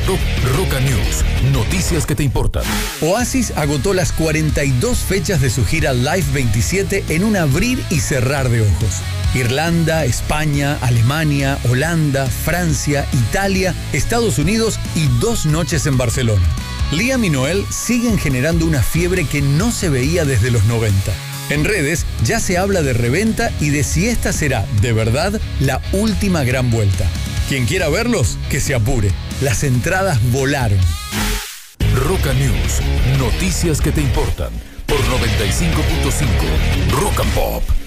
Roca News, noticias que te importan. Oasis agotó las 42 fechas de su gira Live 27 en un abrir y cerrar de ojos. Irlanda, España, Alemania, Holanda, Francia, Italia, Estados Unidos y 2 noches en Barcelona. Liam y Noel siguen generando una fiebre que no se veía desde los 90. En redes ya se habla de reventa y de si esta será, de verdad, la última gran vuelta. Quien quiera verlos, que se apure. Las entradas volaron. Roca News, noticias que te importan. Por 95.5 Rock and Pop.